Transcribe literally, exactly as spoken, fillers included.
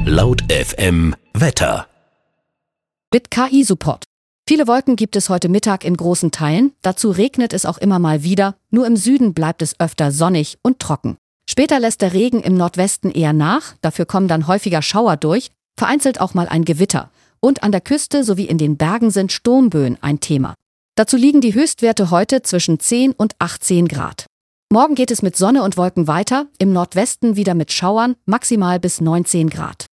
Laut F M Wetter. Mit K I-Support. Viele Wolken gibt es heute Mittag in großen Teilen. Dazu regnet es auch immer mal wieder. Nur im Süden bleibt es öfter sonnig und trocken. Später lässt der Regen im Nordwesten eher nach. Dafür kommen dann häufiger Schauer durch. Vereinzelt auch mal ein Gewitter. Und an der Küste sowie in den Bergen sind Sturmböen ein Thema. Dazu liegen die Höchstwerte heute zwischen zehn und achtzehn Grad. Morgen geht es mit Sonne und Wolken weiter. Im Nordwesten wieder mit Schauern, maximal bis neunzehn Grad.